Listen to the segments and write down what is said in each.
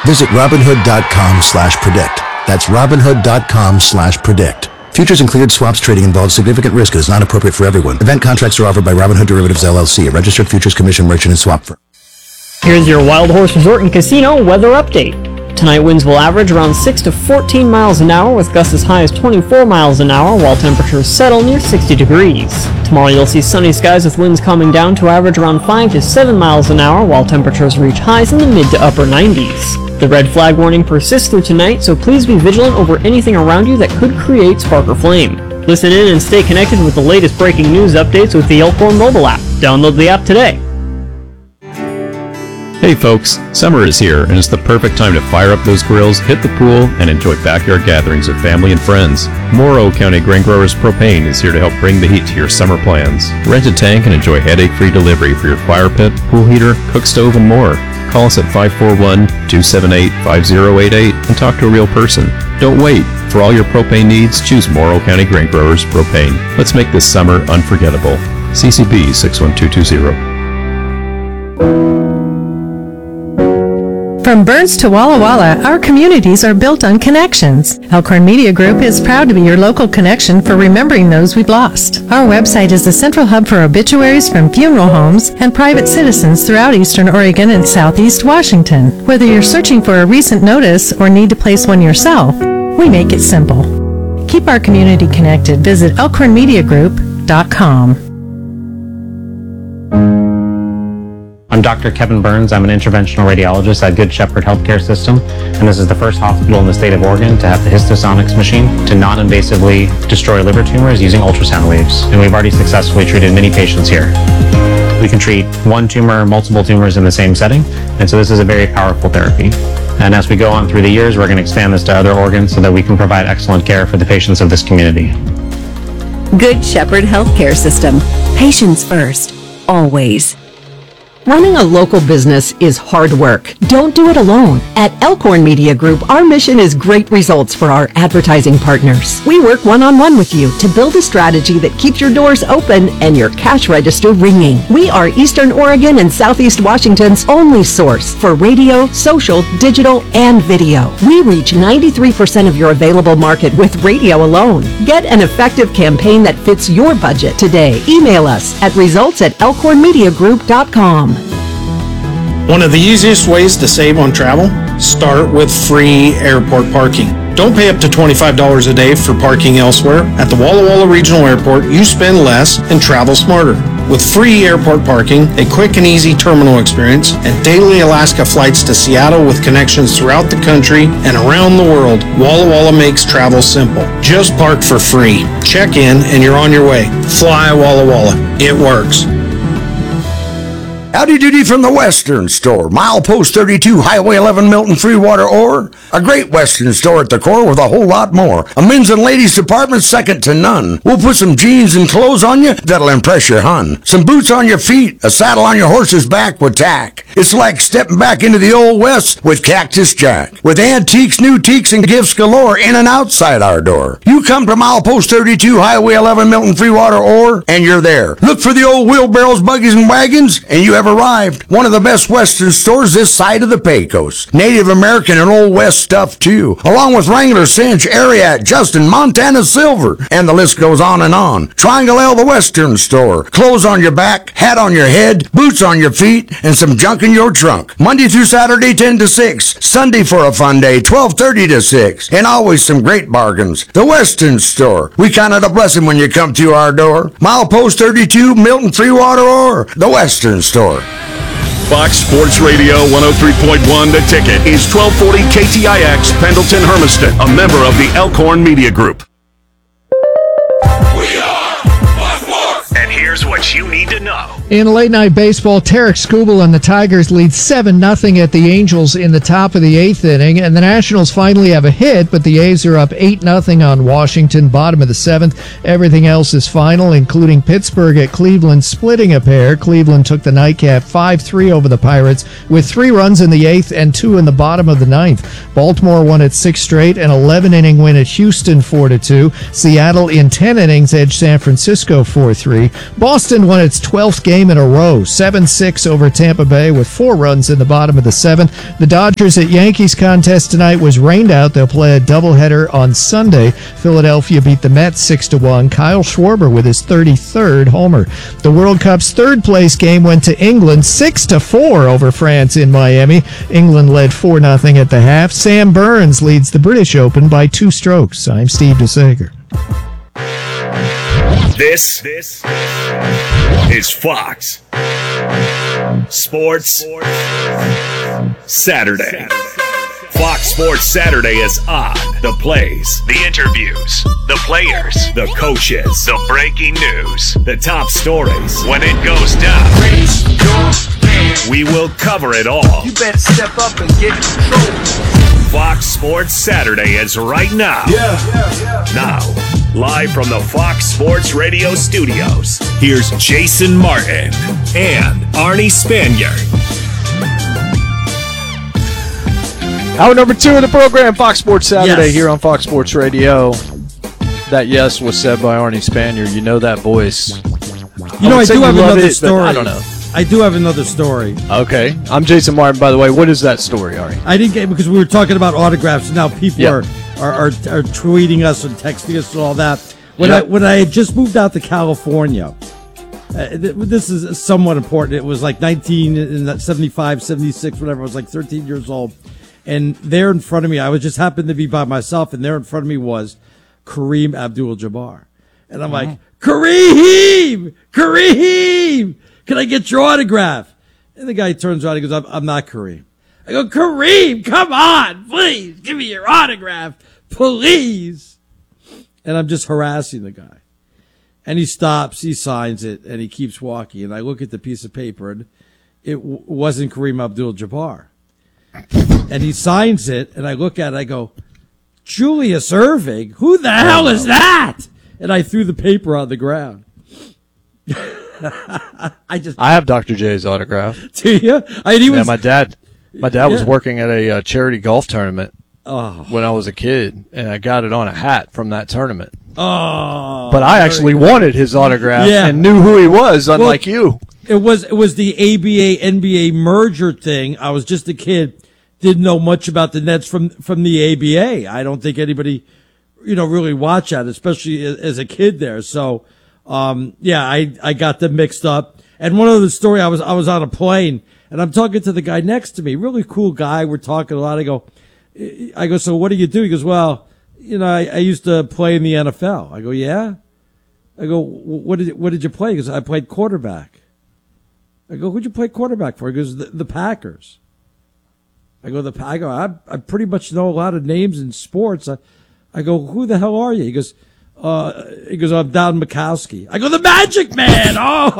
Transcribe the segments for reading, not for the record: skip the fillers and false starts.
Visit Robinhood.com/predict. That's Robinhood.com/predict. Futures and cleared swaps trading involves significant risk and is not appropriate for everyone. Event contracts are offered by Robinhood Derivatives LLC, a registered futures commission merchant and swap firm. Here's your Wild Horse Resort and Casino weather update. Tonight winds will average around 6 to 14 miles an hour with gusts as high as 24 miles an hour while temperatures settle near 60 degrees. Tomorrow you'll see sunny skies with winds calming down to average around 5 to 7 miles an hour while temperatures reach highs in the mid to upper 90s. The red flag warning persists through tonight, so please be vigilant over anything around you that could create spark or flame. Listen in and stay connected with the latest breaking news updates with the Elkhorn mobile app. Download the app today. Hey folks, summer is here and it's the perfect time to fire up those grills, hit the pool, and enjoy backyard gatherings with family and friends. Morrow County Grain Growers Propane is here to help bring the heat to your summer plans. Rent a tank and enjoy headache-free delivery for your fire pit, pool heater, cook stove, and more. Call us at 541-278-5088 and talk to a real person. Don't wait. For all your propane needs, choose Morrow County Grain Growers Propane. Let's make this summer unforgettable. CCB 61220. From Burns to Walla Walla, our communities are built on connections. Elkhorn Media Group is proud to be your local connection for remembering those we've lost. Our website is the central hub for obituaries from funeral homes and private citizens throughout Eastern Oregon and Southeast Washington. Whether you're searching for a recent notice or need to place one yourself, we make it simple. Keep our community connected. Visit elkhornmediagroup.com. I'm Dr. Kevin Burns. I'm an interventional radiologist at Good Shepherd Healthcare System, and this is the first hospital in the state of Oregon to have the Histosonics machine to non-invasively destroy liver tumors using ultrasound waves, and we've already successfully treated many patients here. We can treat one tumor, multiple tumors in the same setting, and so this is a very powerful therapy. And as we go on through the years, we're going to expand this to other organs so that we can provide excellent care for the patients of this community. Good Shepherd Healthcare System. Patients first, always. Running a local business is hard work. Don't do it alone. At Elkhorn Media Group, our mission is great results for our advertising partners. We work one-on-one with you to build a strategy that keeps your doors open and your cash register ringing. We are Eastern Oregon and Southeast Washington's only source for radio, social, digital, and video. We reach 93% of your available market with radio alone. Get an effective campaign that fits your budget today. Email us at results@resultsatelkhornmediagroup.com. One of the easiest ways to save on travel? Start with free airport parking. Don't pay up to $25 a day for parking elsewhere. At the Walla Walla Regional Airport, you spend less and travel smarter. With free airport parking, a quick and easy terminal experience, and daily Alaska flights to Seattle with connections throughout the country and around the world, Walla Walla makes travel simple. Just park for free. Check in and you're on your way. Fly Walla Walla. It works. Howdy doody from the Western Store, milepost 32, Highway 11, Milton, Freewater, Ore. A great Western store at the core with a whole lot more. A men's and ladies department second to none. We'll put some jeans and clothes on you that'll impress your hun. Some boots on your feet, a saddle on your horse's back with tack. It's like stepping back into the old West with Cactus Jack. With antiques, new teaks, and gifts galore in and outside our door. You come to milepost 32, Highway 11, Milton, Freewater, Ore, and you're there. Look for the old wheelbarrows, buggies, and wagons, and you have arrived. One of the best Western stores this side of the Pecos. Native American and Old West stuff too, along with Wrangler, Cinch, Ariat, Justin, Montana Silver, and the list goes on and on. Triangle L, the Western Store. Clothes on your back, hat on your head, boots on your feet, and some junk in your trunk. Monday through Saturday, 10 to 6. Sunday for a fun day, 12:30 to 6. And always some great bargains. The Western Store. We count it a blessing when you come through our door. Milepost 32, Milton, Freewater, Ore. The Western Store. Fox Sports Radio 103.1 The Ticket is 1240 KTIX Pendleton Hermiston, a member of the Elkhorn Media Group. We are Fox. And here's what you need to know. In late night baseball, Tarek Skubal and the Tigers lead 7-0 at the Angels in the top of the 8th inning, and the Nationals finally have a hit, but the A's are up 8-0 on Washington, bottom of the 7th. Everything else is final, including Pittsburgh at Cleveland splitting a pair. Cleveland took the nightcap 5-3 over the Pirates with 3 runs in the 8th and 2 in the bottom of the 9th. Baltimore won at 6 straight, an 11-inning win at Houston 4-2. Seattle in 10 innings edged San Francisco 4-3. Boston won its 12th game game in a row, 7-6 over Tampa Bay with 4 runs in the bottom of the 7th. The Dodgers at Yankees contest tonight was rained out. They'll play a doubleheader on Sunday. Philadelphia beat the Mets 6-1. Kyle Schwarber with his 33rd homer. The World Cup's third-place game went to England 6-4 over France in Miami. England led 4-0 at the half. Sam Burns leads the British Open by 2 strokes. I'm Steve DeSager. This is Fox Sports Saturday. Fox Sports Saturday is on. The plays, the interviews, the players, the coaches, the breaking news, the top stories. When it goes down, we will cover it all. You better step up and get control. Fox Sports Saturday is right now. Now, live from the Fox Sports Radio studios, here's Jason Martin and Arnie Spanier. Hour number 2 of the program, Fox Sports Saturday, here on Fox Sports Radio. That yes was said by Arnie Spanier. You know that voice. You know, I do have another story. I don't know. I do have another story. Okay. I'm Jason Martin, by the way. What is that story, Ari? I didn't get because we were talking about autographs, and now people are tweeting us and texting us and all that. When I had just moved out to California, this is somewhat important. It was like 1975, 76, whatever. I was like 13 years old. And there in front of me, I was just happened to be by myself, and there in front of me was Kareem Abdul-Jabbar. And I'm like, Kareem! Can I get your autograph? And the guy turns around and goes, I'm not Kareem. I go, Kareem, come on, please, give me your autograph, please. And I'm just harassing the guy. And he stops, he signs it, and he keeps walking. And I look at the piece of paper, and it wasn't Kareem Abdul-Jabbar. And he signs it, and I look at it, I go, Julius Erving? Who the hell is that? And I threw the paper on the ground. I have Dr. J's autograph. Do you? My dad was working at a charity golf tournament when I was a kid, and I got it on a hat from that tournament. Oh, but I actually wanted his autograph and knew who he was, unlike you. It was the ABA NBA merger thing. I was just a kid, didn't know much about the Nets from the ABA. I don't think anybody, really watched that, especially as a kid there. So, I got them mixed up. And one other story, I was on a plane and I'm talking to the guy next to me, really cool guy. We're talking a lot. I go, so what do you do? He goes, well, I used to play in the NFL. I go, yeah. I go, what did you play? He goes, I played quarterback. I go, who'd you play quarterback for? He goes, the Packers. I pretty much know a lot of names in sports. I go, who the hell are you? He goes, I'm Don Majkowski. I go, the Magic Man.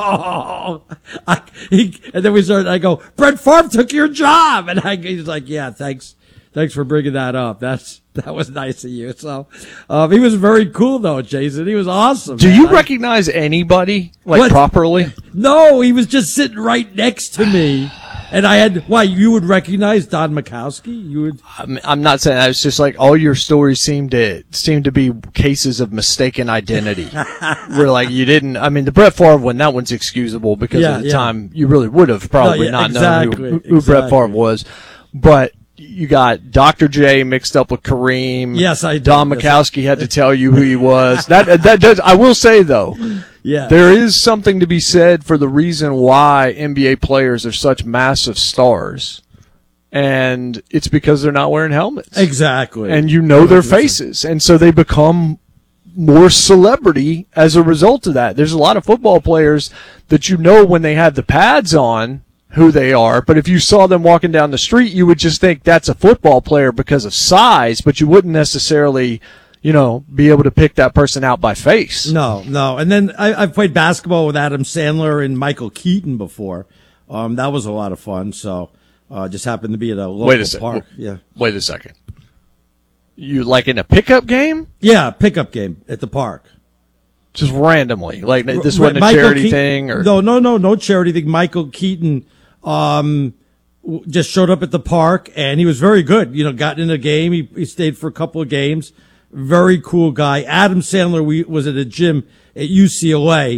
And then we started, I go, Brett Favre took your job. And he's like, yeah, thanks for bringing that up. That was nice of you. So, he was very cool though, Jason. He was awesome. Do you recognize anybody properly? No, he was just sitting right next to me. And you would recognize Don Majkowski? You would? I'm not saying that. It's just like all your stories seemed to be cases of mistaken identity. Where like you didn't, the Brett Favre one, that one's excusable because at the time you really would have probably known who Brett Favre was. But you got Dr. J mixed up with Kareem. Yes, I did. Don Majkowski had to tell you who he was. That does, I will say though, there is something to be said for the reason why NBA players are such massive stars. And it's because they're not wearing helmets. Exactly. And their faces. And so they become more celebrity as a result of that. There's a lot of football players that when they have the pads on who they are, but if you saw them walking down the street, you would just think that's a football player because of size, but you wouldn't necessarily, be able to pick that person out by face. No. And then I've played basketball with Adam Sandler and Michael Keaton before. That was a lot of fun. So, just happened to be at a local park. Yeah. Wait a second. You like in a pickup game? Yeah, pickup game at the park. Just randomly, like this wasn't a charity thing, or no charity thing. Michael Keaton just showed up at the park, and he was very good. Got in a game. He stayed for a couple of games. Very cool guy. Adam Sandler was at a gym at UCLA,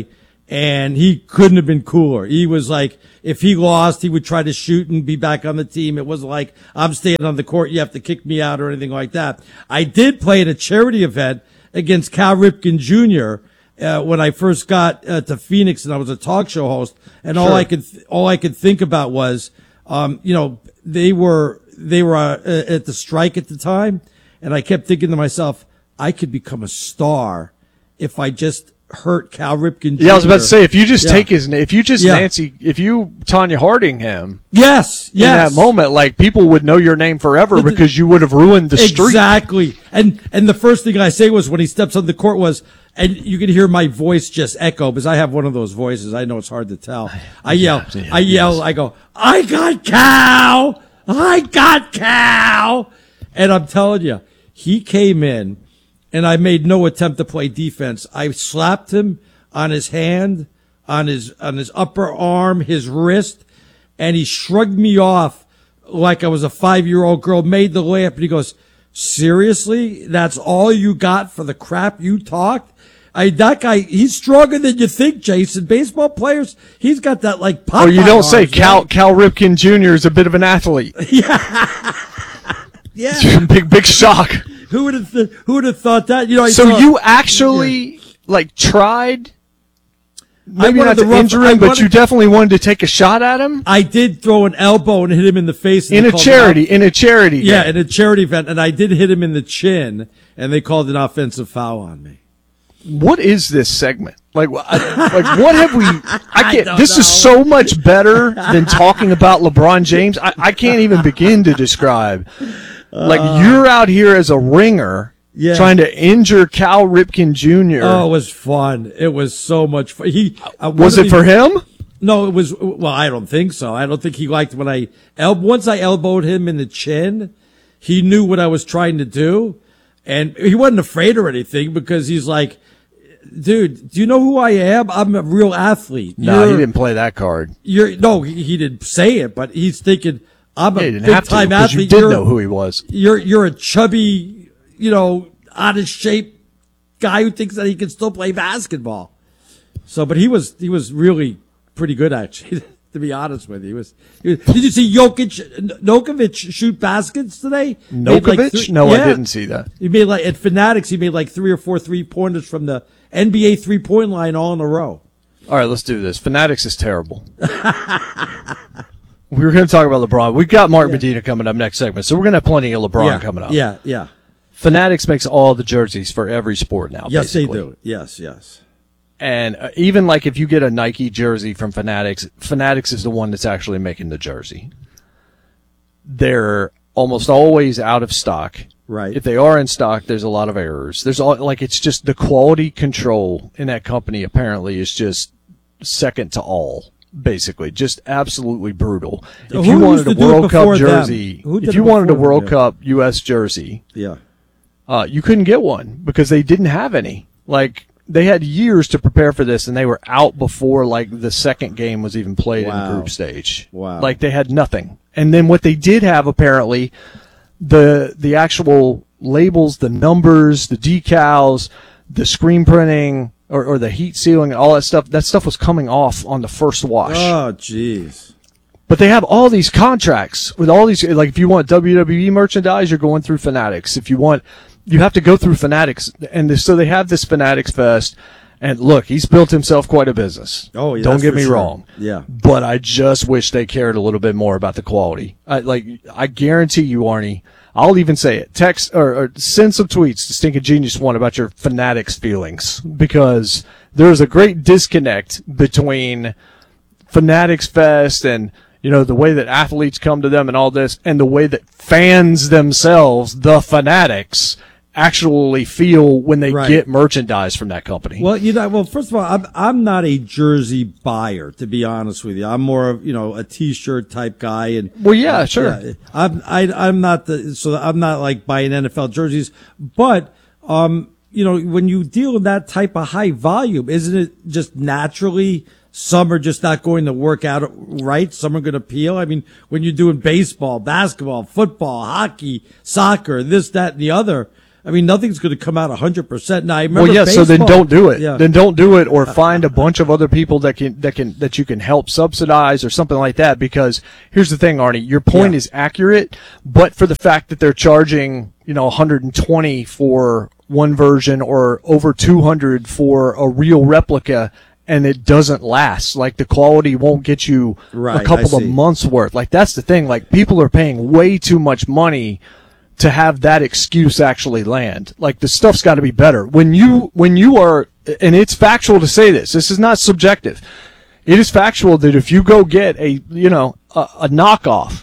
and he couldn't have been cooler. He was like, if he lost, he would try to shoot and be back on the team. It wasn't like, I'm staying on the court, you have to kick me out or anything like that. I did play at a charity event against Cal Ripken Jr. When I first got to Phoenix, and I was a talk show host, and all I could think about was, they were at the strike at the time, and I kept thinking to myself, I could become a star if I just hurt Cal Ripken Jr. Yeah, I was about to say, if you just take his name, if you Tanya Harding him. Yes. In that moment, like, people would know your name forever because you would have ruined the streak. Exactly. And the first thing I say was when he steps on the court was, and you can hear my voice just echo because I have one of those voices. I know it's hard to tell. I yell, I go, I got Cal! I got Cal! And I'm telling you, he came in, and I made no attempt to play defense. I slapped him on his hand, on his upper arm, his wrist, and he shrugged me off like I was a 5-year-old girl, made the layup, and he goes, seriously? That's all you got for the crap you talked? That guy, he's stronger than you think, Jason. Baseball players, he's got that like Popeye Oh, you don't arms, say right? Cal Ripken Jr. is a bit of an athlete. Yeah. Big shock. Who would have thought that? You actually tried, maybe not to injure him, but you definitely wanted to take a shot at him? I did throw an elbow and hit him in the face. In a charity Yeah, game. in a charity event, and I did hit him in the chin, and they called an offensive foul on me. What is this segment? Like what have we? This know. is so much better than talking about LeBron James. I can't even begin to describe. You're out here as a ringer, trying to injure Cal Ripken Jr. Oh, it was fun. It was so much fun. Was it for him? No, it was. Well, I don't think so. I don't think he liked when once I elbowed him in the chin. He knew what I was trying to do, and he wasn't afraid or anything because he's like, dude, do you know who I am? I'm a real athlete. No, he didn't play that card. He didn't say it, but he's thinking, I'm a big time athlete. You did know who he was. You're a chubby, out of shape guy who thinks that he can still play basketball. So, but he was really pretty good actually. To be honest with you, did you see Nokovic shoot baskets today? Nokovic? No, I didn't see that. He made at Fanatics. He made 3 or 4 3-pointers from the NBA 3-point line all in a row. All right, let's do this. Fanatics is terrible. We were going to talk about LeBron. We've got Mark Medina coming up next segment, so we're going to have plenty of LeBron coming up. Yeah. Fanatics makes all the jerseys for every sport now. Yes, basically. they do. Yes. And even if you get a Nike jersey from Fanatics, Fanatics is the one that's actually making the jersey. They're almost always out of stock. Right. If they are in stock, there's a lot of errors. It's just the quality control in that company apparently is just second to all. Basically, just absolutely brutal. If you wanted a World Cup jersey, if you wanted a World Cup U.S. jersey, you couldn't get one because they didn't have any. They had years to prepare for this, and they were out before the second game was even played in the group stage. Wow! They had nothing. And then what they did have apparently, the actual labels, the numbers, the decals, the screen printing, or the heat sealing, and all that stuff. That stuff was coming off on the first wash. Oh, jeez. But they have all these contracts with all these. If you want WWE merchandise, you're going through Fanatics. If you want. You have to go through Fanatics, and so they have this Fanatics Fest, and look, he's built himself quite a business. Oh, yeah, don't get me wrong. Yeah, but I just wish they cared a little bit more about the quality. I guarantee you, Arnie, I'll even say it. Text or send some tweets to Stinking Genius One about your Fanatics feelings, because there's a great disconnect between Fanatics Fest and the way that athletes come to them and all this, and the way that fans themselves, the Fanatics, actually feel when they get merchandise from that company. Well, first of all, I'm not a jersey buyer, to be honest with you. I'm more of a T-shirt type guy, and sure. Yeah, I'm not I'm not buying NFL jerseys, but when you deal with that type of high volume, isn't it just naturally? Some are just not going to work out right. Some are going to peel. I mean, when you're doing baseball, basketball, football, hockey, soccer, this, that, and the other, I mean, nothing's going to come out 100%. Now, I remember so then baseball. don't do it. Yeah. Then don't do it, or find a bunch of other people that you can help subsidize or something like that. Because here's the thing, Arnie, your point is accurate, but for the fact that they're charging, $120 for one version or over $200 for a real replica, and it doesn't last. Like, the quality won't get you a couple of months worth. Like, that's the thing. Like, people are paying way too much money to have that excuse actually land. Like, the stuff's got to be better. When you are, and it's factual to say this is not subjective. It is factual that if you go get a knockoff,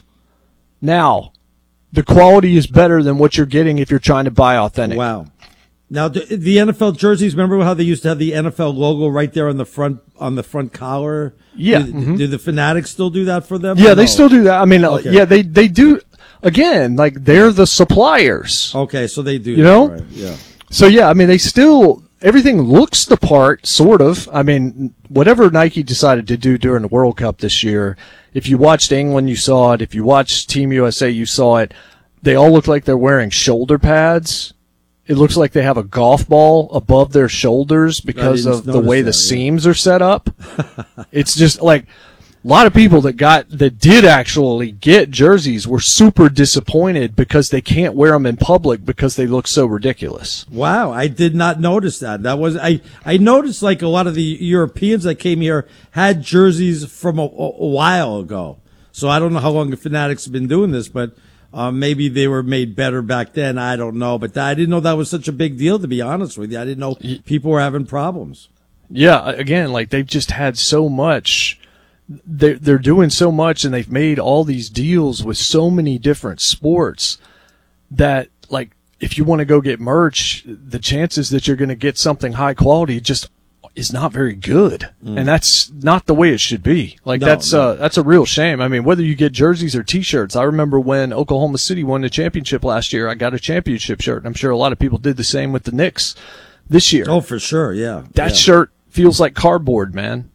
now the quality is better than what you're getting if you're trying to buy authentic. Wow. Now, the NFL jerseys, remember how they used to have the NFL logo right there on the front collar? Yeah. Do the Fanatics still do that for them? Yeah, they still do that. I mean, yeah, they do. Again, like, they're the suppliers. Okay, so they do. Right? Yeah. So yeah, I mean, everything looks the part, sort of. I mean, whatever Nike decided to do during the World Cup this year, if you watched England, you saw it. If you watched Team USA, you saw it. They all look like they're wearing shoulder pads. It looks like they have a golf ball above their shoulders because of the way the seams are set up. It's just like, a lot of people that did actually get jerseys were super disappointed because they can't wear them in public because they look so ridiculous. Wow, I did not notice that. I noticed, like, a lot of the Europeans that came here had jerseys from a while ago. So I don't know how long the Fanatics have been doing this, but maybe they were made better back then. I don't know, but I didn't know that was such a big deal, to be honest with you. I didn't know people were having problems. Yeah, again, like, they've just had so much. They're doing so much, and they've made all these deals with so many different sports that, like, if you want to go get merch, the chances that you're going to get something high quality just is not very good. And that's not the way it should be. Like, that's a real shame. I mean, whether you get jerseys or T-shirts, I remember when Oklahoma City won the championship last year, I got a championship shirt, and I'm sure a lot of people did the same with the Knicks this year. Oh, for sure, yeah. That shirt feels like cardboard, man.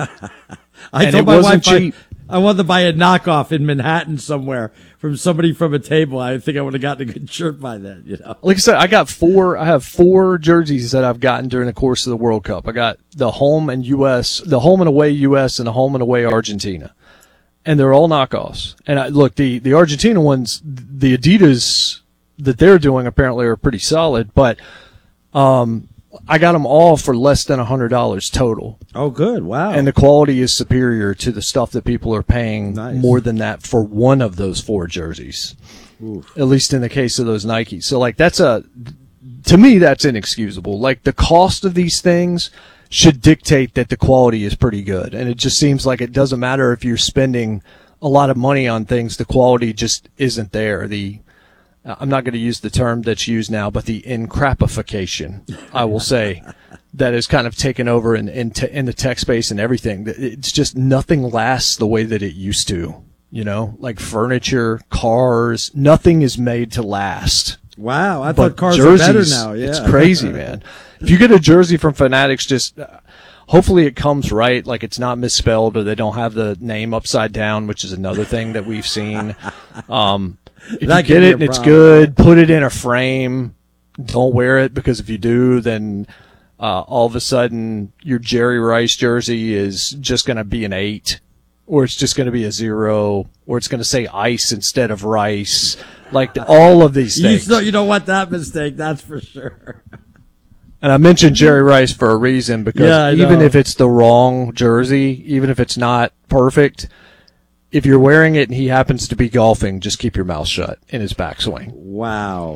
I told my wife I wanted to buy a knockoff in Manhattan somewhere from somebody from a table. I think I would have gotten a good shirt by then, Like I said, I have four jerseys that I've gotten during the course of the World Cup. I got the home and away US, and the home and away Argentina. And they're all knockoffs. And look, the Argentina ones, the Adidas that they're doing apparently are pretty solid, but I got them all for less than $100 total. Oh, good. Wow. And the quality is superior to the stuff that people are paying more than that for one of those four jerseys. Oof. At least in the case of those Nikes. So, like, to me, that's inexcusable. Like, the cost of these things should dictate that the quality is pretty good. And it just seems like it doesn't matter if you're spending a lot of money on things, the quality just isn't there. I'm not going to use the term that's used now, but the encrapification, I will say, that has kind of taken over in the tech space and everything. It's just nothing lasts the way that it used to, like furniture, cars, nothing is made to last. Wow, I thought cars are better now. Yeah. It's crazy, man. If you get a jersey from Fanatics, just hopefully it comes right, like it's not misspelled or they don't have the name upside down, which is another thing that we've seen. If you get it and it's good, put it in a frame. Don't wear it, because if you do, then all of a sudden your Jerry Rice jersey is just going to be an 8, or it's just going to be a 0, or it's going to say ice instead of rice. Like all of these things. You don't want that mistake, that's for sure. And I mentioned Jerry Rice for a reason, because even if it's the wrong jersey, even if it's not perfect, if you're wearing it and he happens to be golfing, just keep your mouth shut in his backswing. Wow.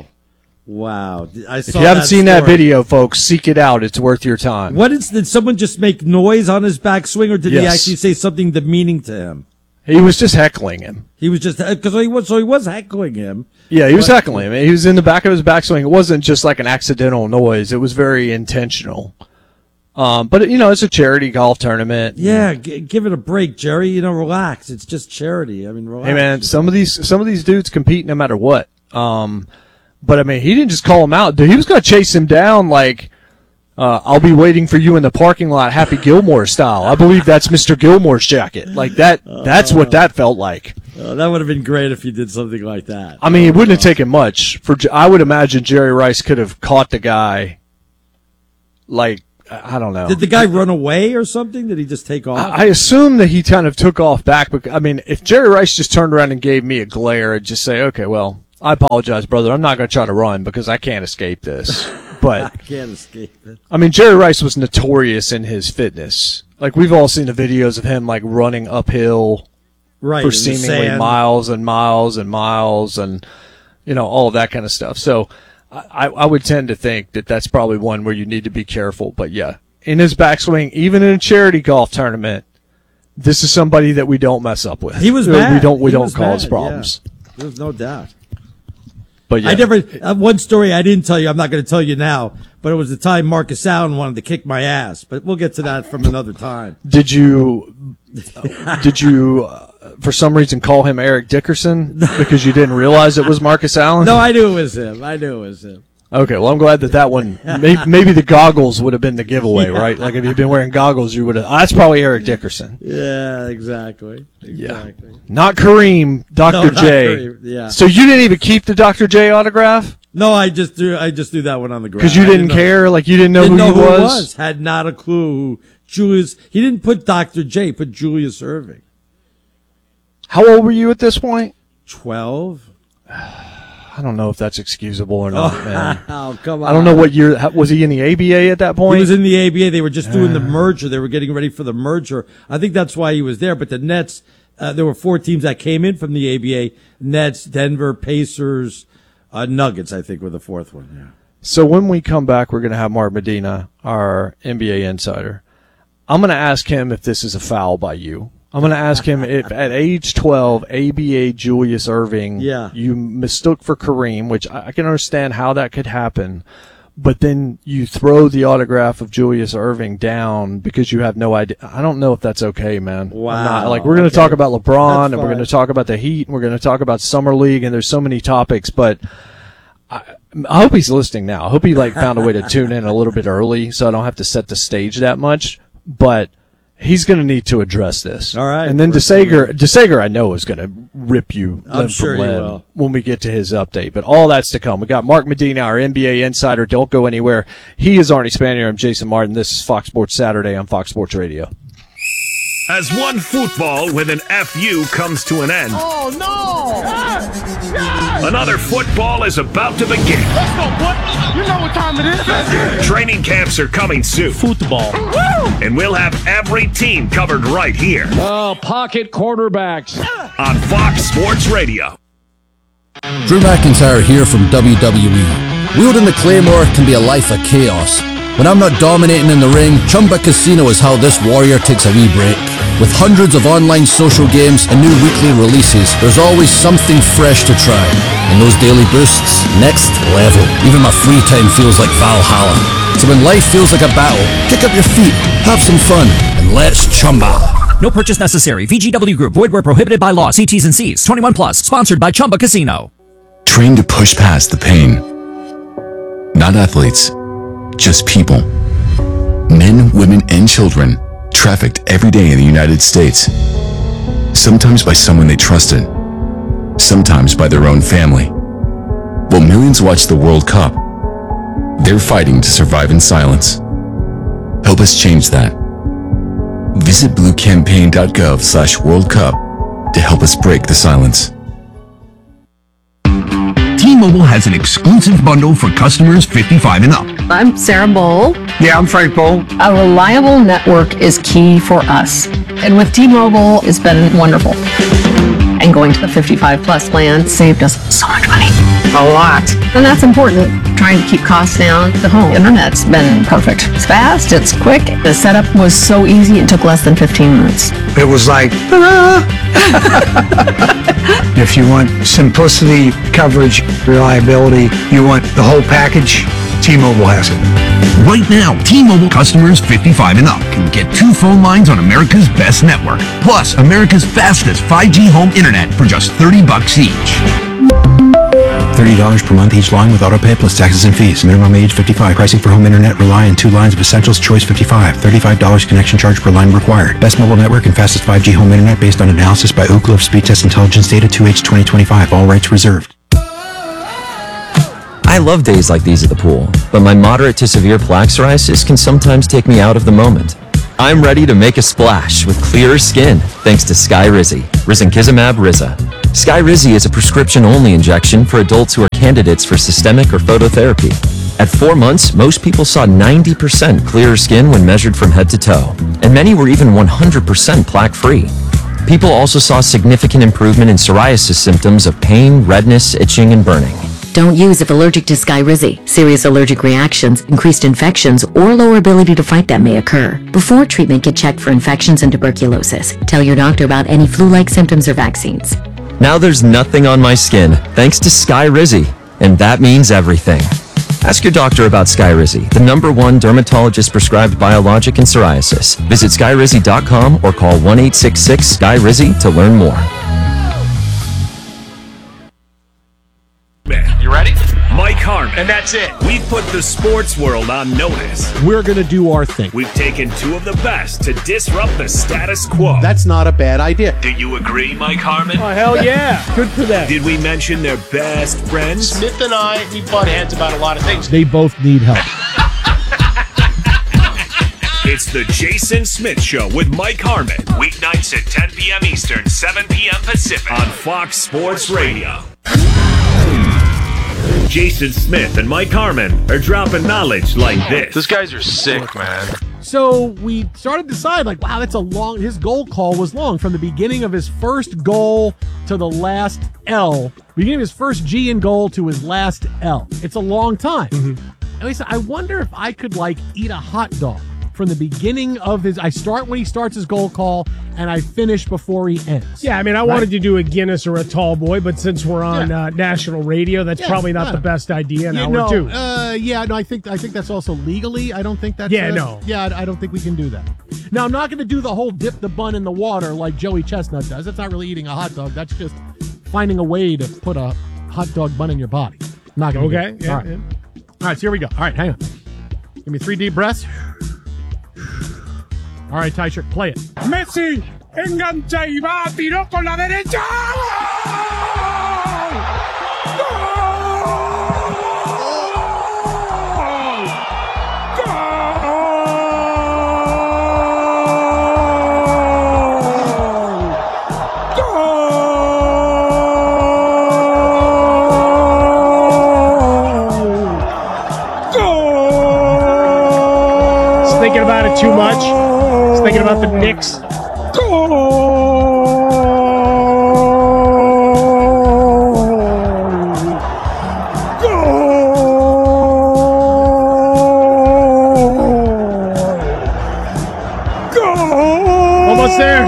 If you haven't seen that video, folks, seek it out. It's worth your time. Did someone just make noise on his backswing, or did he actually say something demeaning to him? He was just heckling him. He was just, he was heckling him. Yeah, he was heckling him. He was in the back of his backswing. It wasn't just like an accidental noise. It was very intentional. But it's a charity golf tournament. Yeah, give it a break, Jerry. Relax. It's just charity. I mean, relax. Hey, man, some of these dudes compete no matter what. But I mean, he didn't just call him out, dude. He was going to chase him down like I'll be waiting for you in the parking lot, Happy Gilmore style. I believe that's Mr. Gilmore's jacket. Like that. That's what that felt like. That would have been great if you did something like that. I mean, it wouldn't have taken much. I would imagine Jerry Rice could have caught the guy. Like, I don't know. Did the guy run away or something? Did he just take off? I assume that he kind of took off back. But I mean, if Jerry Rice just turned around and gave me a glare, I'd just say, okay, well, I apologize, brother. I'm not going to try to run because I can't escape this. But I can't escape it. I mean, Jerry Rice was notorious in his fitness. Like, we've all seen the videos of him, like, running uphill for seemingly miles and miles and miles and, you know, all of that kind of stuff. So I would tend to think that that's probably one where you need to be careful. But, yeah, in his backswing, even in a charity golf tournament, this is somebody that we don't mess up with. He was bad. We don't cause problems. Yeah. There's no doubt. But yeah. I never, one story I didn't tell you, I'm not going to tell you now, but it was the time Marcus Allen wanted to kick my ass. But we'll get to that from another time. Did you, for some reason, call him Eric Dickerson because you didn't realize it was Marcus Allen? No, I knew it was him. Okay, well, I'm glad that one, maybe the goggles would have been the giveaway, right? Like, if you'd been wearing goggles, you would have, that's probably Eric Dickerson. Yeah, exactly. Yeah. Not Kareem, Dr. J. Kareem, yeah. So you didn't even keep the Dr. J autograph? No, I just threw that one on the ground. Because you didn't care? Like, you didn't know who he was? Had not a clue who Julius, he didn't put Dr. J, he put Julius Erving. How old were you at this point? 12. I don't know if that's excusable or not, man. Oh, come on. I don't know what year. Was he in the ABA at that point? He was in the ABA. They were just doing the merger. They were getting ready for the merger. I think that's why he was there. But the Nets, there were 4 teams that came in from the ABA. Nets, Denver, Pacers, Nuggets, I think, were the 4th one. Yeah. So when we come back, we're going to have Mark Medina, our NBA insider. I'm going to ask him if this is a foul by you. I'm going to ask him if at age 12, ABA Julius Erving, you mistook for Kareem, which I can understand how that could happen, but then you throw the autograph of Julius Erving down because you have no idea. I don't know if that's okay, man. Wow. We're going to talk about LeBron, and we're going to talk about the Heat, and we're going to talk about Summer League, and there's so many topics, but I hope he's listening now. I hope he found a way to tune in a little bit early so I don't have to set the stage that much, but he's going to need to address this. All right. And then DeSager, I know, is going to rip you limb sure from he limb will. when we get to his update. But all that's to come. We got Mark Medina, our NBA insider. Don't go anywhere. He is Arnie Spanier. I'm Jason Martin. This is Fox Sports Saturday on Fox Sports Radio. As one football with an FU comes to an end. Oh, no! Another football is about to begin. Let's go, boy! You know what time it is. Training camps are coming soon. Football. And we'll have every team covered right here. Oh, pocket quarterbacks. On Fox Sports Radio. Drew McIntyre here from WWE. Wielding the Claymore can be a life of chaos. When I'm not dominating in the ring, Chumba Casino is how this warrior takes a wee break. With hundreds of online social games and new weekly releases, there's always something fresh to try. And those daily boosts, next level. Even my free time feels like Valhalla. So when life feels like a battle, kick up your feet, have some fun, and let's chumba. No purchase necessary. VGW Group. Void where prohibited by law. See T's and C's. 21 plus. Sponsored by Chumba Casino. Train to push past the pain. Not athletes. Just people. Men, women, and children trafficked every day in the United States. Sometimes by someone they trusted. Sometimes by their own family. While millions watch the World Cup, they're fighting to survive in silence. Help us change that. Visit bluecampaign.gov/World Cup to help us break the silence. T-Mobile has an exclusive bundle for customers 55 and up. I'm Sarah Bowl. Yeah, I'm Frank Bowl. A reliable network is key for us. And with T-Mobile, it's been wonderful. And going to the 55 plus plan saved us so much money. A lot. And that's important. Trying to keep costs down. The home internet's been perfect. It's fast, it's quick. The setup was so easy, it took less than 15 minutes. It was like, If you want simplicity, coverage, reliability, you want the whole package, T-Mobile has it. Right now, T-Mobile customers 55 and up can get 2 phone lines on America's best network, plus America's fastest 5G home internet for just $30 each. $30 per month each line with autopay plus taxes and fees. Minimum age 55. Pricing for home internet rely on 2 lines of Essentials Choice 55. $35 connection charge per line required. Best mobile network and fastest 5G home internet based on analysis by Ookla of Speed Test Intelligence data 2H 2025. All rights reserved. I love days like these at the pool, but my moderate to severe plaque psoriasis can sometimes take me out of the moment. I'm ready to make a splash with clearer skin thanks to Skyrizi, risankizumab Riza. Skyrizi is a prescription-only injection for adults who are candidates for systemic or phototherapy. At 4 months, most people saw 90% clearer skin when measured from head to toe, and many were even 100% plaque-free. People also saw significant improvement in psoriasis symptoms of pain, redness, itching, and burning. Don't use if allergic to Skyrizi. Serious allergic reactions, increased infections, or lower ability to fight them may occur. Before treatment, get checked for infections and tuberculosis. Tell your doctor about any flu-like symptoms or vaccines. Now there's nothing on my skin thanks to Skyrizi, and that means everything. Ask your doctor about Skyrizi, the #1 dermatologist-prescribed biologic in psoriasis. Visit Skyrizi.com or call 1-866-SKY-RIZI to learn more. You ready? Mike Harmon. And that's it. We've put the sports world on notice. We're going to do our thing. We've taken 2 of the best to disrupt the status quo. That's not a bad idea. Do you agree, Mike Harmon? Oh, hell yeah. Good for them. Did we mention their best friends? Smith and I, we butt heads about a lot of things. They both need help. It's the Jason Smith Show with Mike Harmon. Weeknights at 10 p.m. Eastern, 7 p.m. Pacific on Fox Sports Radio. Jason Smith and Mike Harmon are dropping knowledge like this. Those guys are sick, man. So we started to decide, like, wow, that's a long, his goal call was long. From the beginning of his first goal to the last L, beginning of his first G in goal to his last L. It's a long time. And he said, I wonder if I could, like, eat a hot dog from the beginning of his, I start when he starts his goal call and I finish before he ends. Yeah, I mean, I wanted to do a Guinness or a tall boy, but since we're on national radio, that's probably not the best idea now or two. I think that's also legally. I don't think that's I don't think we can do that. Now, I'm not going to do the whole dip the bun in the water like Joey Chestnut does. That's not really eating a hot dog. That's just finding a way to put a hot dog bun in your body. I'm not going to do it. All right, so here we go. All right, hang on. Give me 3 deep breaths. All right, Tyshirt, play it. Messi engancha y va, tiró con la derecha. Thinking about it too much. Thinking about the Knicks. Almost there.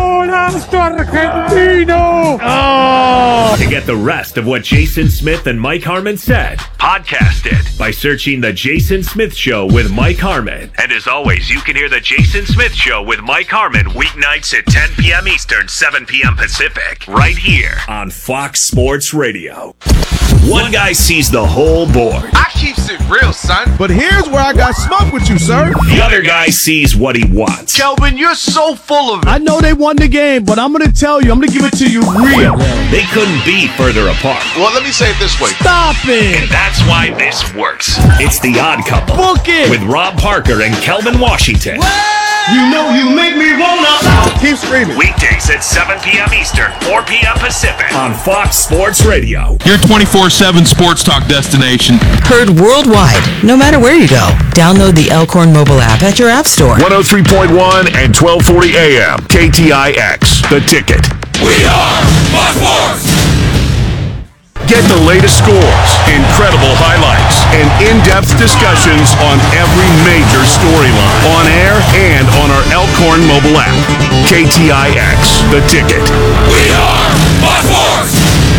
Oh! To get the rest of what Jason Smith and Mike Harmon said, podcast it by searching The Jason Smith Show with Mike Harmon. And as always, you can hear The Jason Smith Show with Mike Harmon weeknights at 10 p.m. Eastern, 7 p.m. Pacific, right here on Fox Sports Radio. One guy sees the whole board. I keeps it real, son. But here's where I got smoke with you, sir. The other guy sees what he wants. Kelvin, you're so full of it. I know they won the game, but I'm going to tell you, I'm going to give it to you real. They couldn't be further apart. Well, let me say it this way. Stop it. And that's why this works. It's The Odd Couple. Book it. With Rob Parker and Kelvin Washington. You know you make me wanna keep screaming. Weekdays at 7 p.m. Eastern, 4 p.m. Pacific on Fox Sports Radio. Your 24/7 sports talk destination. Heard worldwide, no matter where you go. Download the Elkhorn mobile app at your app store. 103.1 and 1240 AM. KTIX, The Ticket. We are Fox Sports. Get the latest scores, incredible highlights, and in-depth discussions on every major storyline on air and on our Elkhorn mobile app. KTIX, The Ticket. We are Fox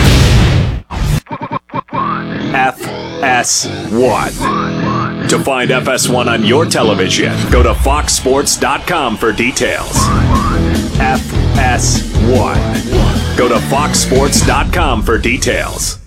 Sports. FS1. To find FS1 on your television, go to foxsports.com for details. FS1. Go to foxsports.com for details.